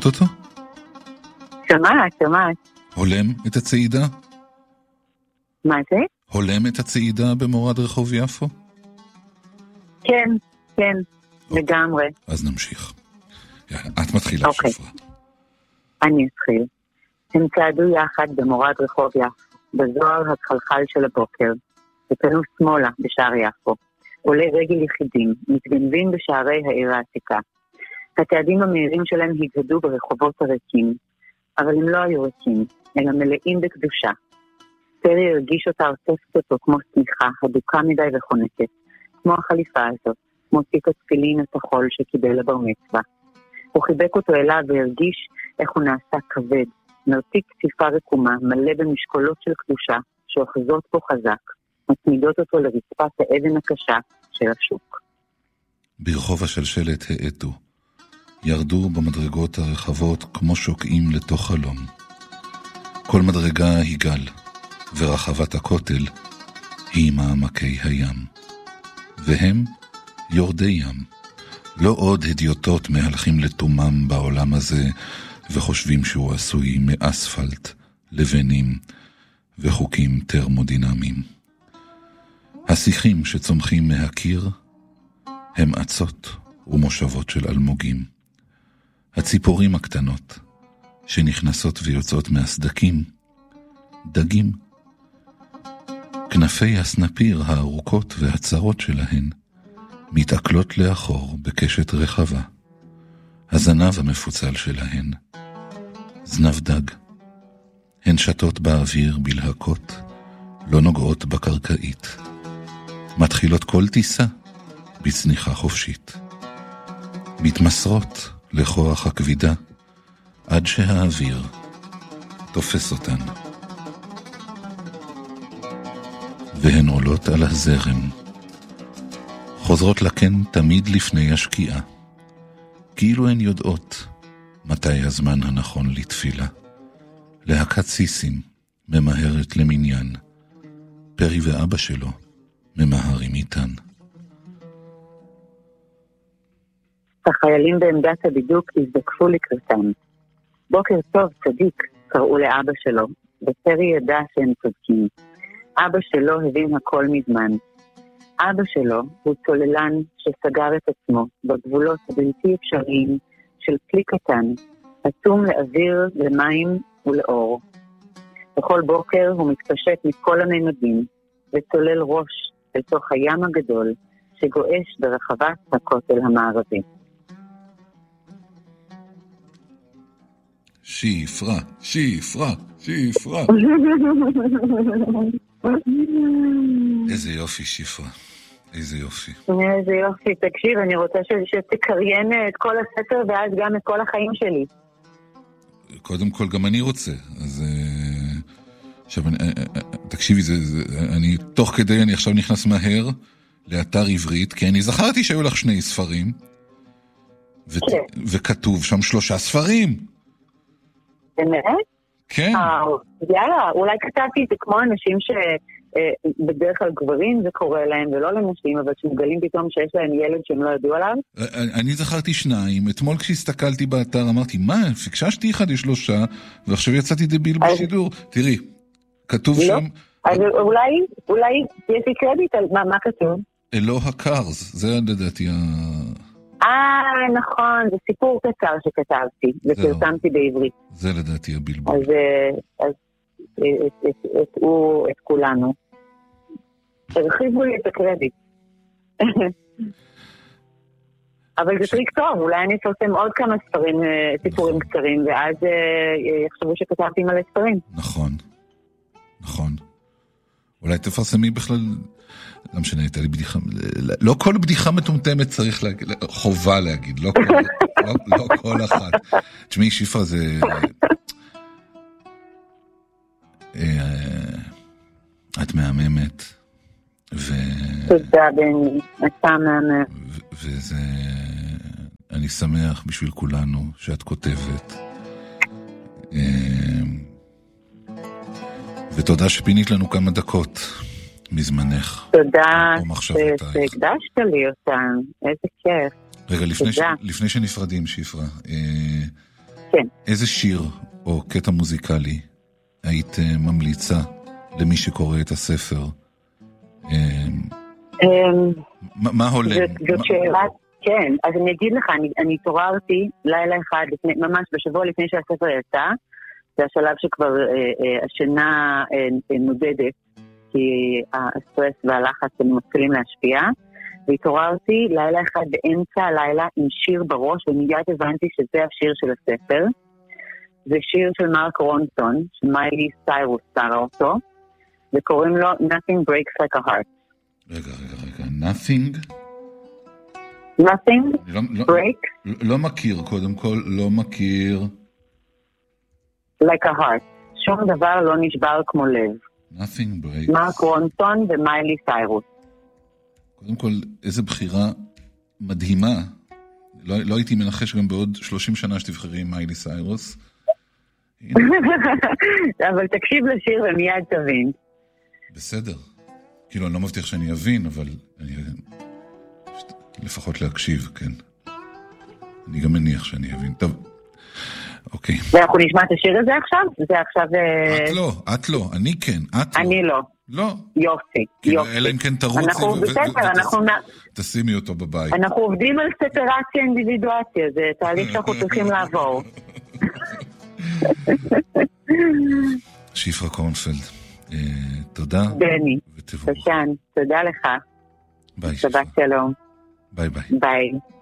שומעת אותו? שומעת. הולם את הצעידה? מה זה? הולם את הצעידה במורד רחוב יפו? כן, לגמרי. אז נמשיך. את מתחילה, שפרה. אני אתחיל. הם צעדו יחד במורד רחוב יפו, בזוהר הכחלחל של הבוקר, ופנו שמאלה בשער יפו. עולי רגל יחידים, מתגנבים בשערי העיר העתיקה. הצעדים המהירים שלהם התוודו ברחובות הריקים, אבל הם לא היו ריקים, אלא מלאים בקדושה. פרי הרגיש אותה עוטפת אותו כמו סמיכה, הדוקה מדי וחונקת, כמו החליפה הזאת, כמו תיק התפילין התחול שקיבל לבר מצווה. הוא חיבק אותו אליו והרגיש איך הוא נעשה כבד, מרתיק ציפה רקומה, מלא במשקולות של קדושה, שאוחזות בו חזק, מצמידות אותו לרצפת האבן הקשה של השוק. ברחוב השלשלת האטו, ירדו במדרגות הרחבות כמו שוקעים לתוך חלום. כל מדרגה היא גל, ורחבת הכותל היא מעמקי הים. והם יורדי ים, לא עוד הדיוטות מהלכים לתומם בעולם הזה, וחושבים שהוא עשוי מאספלט, לבנים וחוקים טרמודינמיים. השיחים שצומחים מהקיר הם עצות ומושבות של אלמוגים. הציפורים הקטנות שנכנסות ויוצאות מהסדקים, דגים. כנפי הסנפיר הארוכות והצרות שלהן מתעכלות לאחור בקשת רחבה. הזנב המפוצל שלהן, זנב דג. הן שטות באוויר בלהקות, לא נוגעות בקרקעית. מתחילות כל טיסה בצניחה חופשית. מתמסרות לכוח הכבידה, עד שהאוויר תופס אותן. והן עולות על הזרם, חוזרות לכן תמיד לפני השקיעה, כאילו הן יודעות מתי הזמן הנכון לתפילה. להקת סיסים ממהרת למניין, פרי ואבא שלו ממהרים איתן. החיילים בעמדת הבידוק הזדקפו לקראתם. בוקר טוב, צדיק, קראו לאבא שלו, ופרי ידע שהם צודקים. אבא שלו הבין הכל מזמן. אבא שלו הוא צוללן שסגר את עצמו בגבולות הבלתי אפשריים של כלי קטן, עצום לאוויר, למים ולאור. בכל בוקר הוא מתפשט מכל הממדים וצולל ראש אל תוך הים הגדול שגועש ברחבת הכותל המערבי. שפרה, שפרה, שפרה. איזה יופי, שפרה. איזה יופי. איזה יופי. תקשיב, אני רוצה שתקריין את כל הספר ואז גם את כל החיים שלי. קודם כל גם אני רוצה. אז עכשיו, תקשיבי, אני תוך כדי, אני עכשיו נכנס מהר לאתר עברית, כי אני זכרתי שהיו לך 2 ספרים, וכתוב שם 3 ספרים. באמת? כן. יאללה, אולי כתבתי את זה כמו אנשים שבדרך כלל גברים זה קורה להם ולא לנשים, אבל שמגלים פתאום שיש להם ילד שהם לא ידעו עליו. אני זכרתי 2, אתמול כשהסתכלתי באתר אמרתי, מה, פיקששתי 1 ל3, ועכשיו יצאתי דביל בשידור. תראי, כתוב שם... אז אולי יש לי קרדיט על מה כתוב? אלוה הקרז, זה לדעתי נכון, זה סיפור קצר שכתבתי, ופרסמתי בעברית. זה לדעתי הבלבול. אז את כולנו. הרחיבו לי את הקרדיט. אבל זה טריק טוב, אולי אני אפרסם עוד כמה ספרים, סיפורים קצרים, ואז יחשבו שכתבתי מלא ספרים. נכון, נכון. אולי תפרסמי בכלל... לא משנה, הייתה לי בדיחה, לא כל בדיחה מטומטמת צריך להגיד, חובה להגיד, לא כל אחת. תשמעי, שפרה, זה... את מהממת, תודה בני, אתה מהמם. וזה... אני שמח בשביל כולנו שאת כותבת. ותודה שפינית לנו כמה דקות. מזמנך. תודה שהקדשת לי אותם, איזה כיף. רגע, לפני שנפרדים, שפרה, כן. איזה שיר או קטע מוזיקלי היית ממליצה למי שקורא את הספר? מה הולם? זאת שאלה, כן. אז אני אגיד לך, אני התעוררתי לילה אחד, ממש בשבוע לפני שהספר יצא, זה השלב שכבר השינה נודדת, כי הסטרס והלחץ הם מתחילים להשפיע, והתעוררתי לילה אחד באמצע הלילה עם שיר בראש, ומיד הבנתי שזה השיר של הספר. זה שיר של מרק רונסון, שמיילי סיירוס שרה אותו, וקוראים לו Nothing Breaks Like a Heart. רגע, Nothing? Nothing Breaks? לא מכיר, קודם כל, לא מכיר. Like a Heart. שום דבר לא נשבר כמו לב. Nothing Breaks. מרק רונסון ומיילי סיירוס. קודם כל, איזו בחירה מדהימה. לא הייתי מנחש גם בעוד 30 שנה שתבחרי עם מיילי סיירוס. אבל תקשיב לשיר ומיד תבין. בסדר. כאילו, אני לא מבטיח שאני אבין, אבל אני לפחות להקשיב, כן. אני גם מניח שאני אבין. טוב, אוקיי. ואנחנו נשמע את השיר הזה עכשיו? זה עכשיו... את לא, אני כן, את לא. אני לא. לא. יופי. כאילו, אלא אם כן תרוצי ותשימי אותו בבית. אנחנו עובדים על ספרציה אינדיבידואציה, זה תהליך שאנחנו צריכים לעבור. שפרה קורנפלד, תודה. בני, שושן, תודה לך. ביי. שבת שלום. ביי ביי. ביי.